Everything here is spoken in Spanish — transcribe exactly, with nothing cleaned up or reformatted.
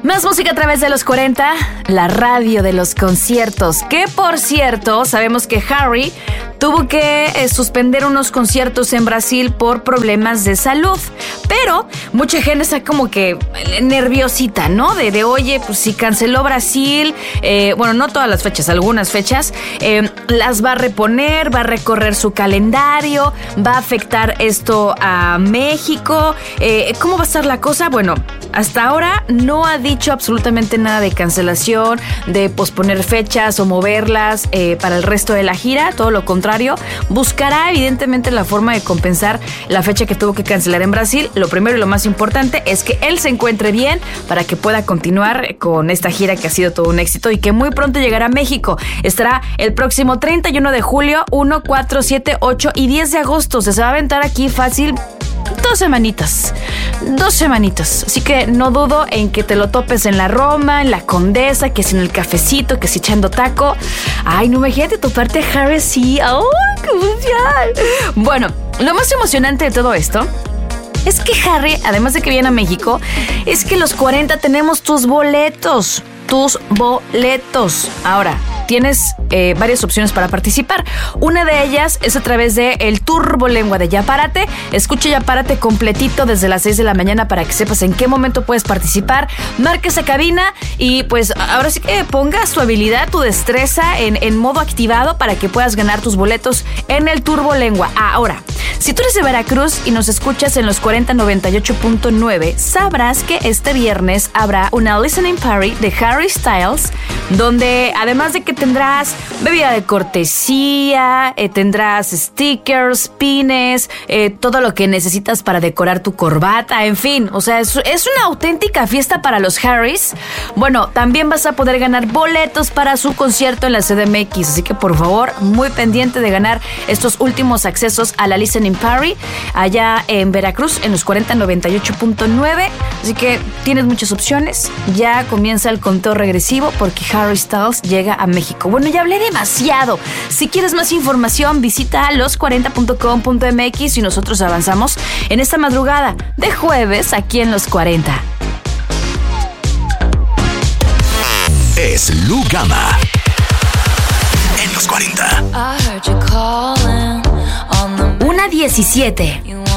Más música a través de los cuarenta, la radio de los conciertos. Que por cierto, sabemos que Harry tuvo que eh, suspender unos conciertos en Brasil por problemas de salud. Pero mucha gente está como que nerviosita, ¿no? De, de oye, pues si canceló Brasil, eh, bueno, no todas las fechas, algunas fechas, eh, las va a reponer, va a recorrer su calendario, va a afectar esto a México. Eh, ¿Cómo va a estar la cosa? Bueno, hasta ahora no ha dicho absolutamente nada de cancelación, de posponer fechas o moverlas eh, para el resto de la gira. Todo lo contrario, buscará evidentemente la forma de compensar la fecha que tuvo que cancelar en Brasil. Lo primero y lo más importante es que él se encuentre bien para que pueda continuar con esta gira que ha sido todo un éxito y que muy pronto llegará a México. Estará el próximo treinta y uno de julio, uno, cuatro, siete, ocho y diez de agosto. Se va a aventar aquí fácil Dos semanitas, dos semanitas. Así que no dudo en que te lo topes en la Roma, en la Condesa, que si en el cafecito, que si echando taco. Ay, no, imagínate toparte a Harry así. ¡Ay, qué emoción! Bueno, lo más emocionante de todo esto es que Harry, además de que viene a México, es que los cuarenta tenemos tus boletos. Tus boletos. Ahora, tienes eh, varias opciones para participar. Una de ellas es a través de el Turbolengua de Ya Párate. Escucha Ya Párate completito desde las seis de la mañana para que sepas en qué momento puedes participar. Marca esa cabina y pues ahora sí que pongas tu habilidad, tu destreza en, en modo activado para que puedas ganar tus boletos en el Turbolengua. Ahora, si tú eres de Veracruz y nos escuchas en los cuarenta noventa y ocho punto nueve, sabrás que este viernes habrá una listening party de Harry Styles, donde además de que tendrás bebida de cortesía, eh, tendrás stickers, pines, eh, todo lo que necesitas para decorar tu corbata, en fin, o sea, es, es una auténtica fiesta para los Harrys. Bueno, también vas a poder ganar boletos para su concierto en la C D M X, así que por favor, muy pendiente de ganar estos últimos accesos a la listening party allá en Veracruz, en los cuarenta noventa y ocho punto nueve, así que tienes muchas opciones. Ya comienza el conteo regresivo porque Harry Styles llega a México. Bueno, ya hablé demasiado. Si quieres más información, visita los cuarenta punto com punto m x y nosotros avanzamos en esta madrugada de jueves aquí en Los cuarenta. Es Lu Gama en Los cuarenta. Una diecisiete.